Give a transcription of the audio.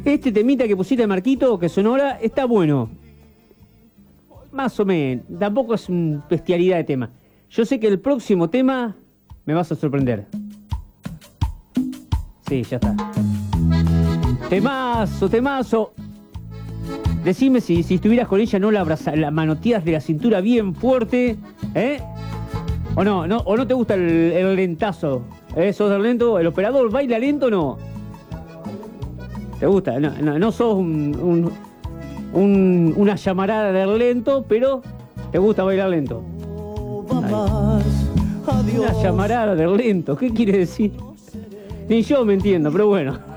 Este temita que pusiste, Marquito, que sonora, está bueno. Más o menos. Tampoco es una bestialidad de tema. Yo sé que el próximo tema me vas a sorprender. Sí, ya está. Temazo, temazo. Decime si estuvieras con ella, no la manoteas de la cintura bien fuerte, ¿eh? O no te gusta el lentazo. ¿Sos del lento? ¿El operador baila lento o no? ¿Te gusta? No sos una llamarada del lento, pero te gusta bailar lento. Una llamarada del lento, ¿qué quiere decir? Ni yo me entiendo, pero bueno.